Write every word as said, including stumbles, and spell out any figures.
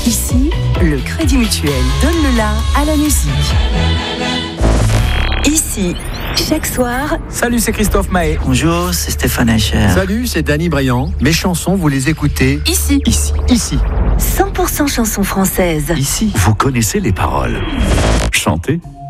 Ici, le Crédit Mutuel donne le la à la musique. Ici, chaque soir... Salut, c'est Christophe Mahé. Bonjour, c'est Stéphane Echer. Salut, c'est Danny Briand. Mes chansons, vous les écoutez Ici. Ici. Ici. cent pour cent chansons françaises. Ici. Vous connaissez les paroles. Chantez.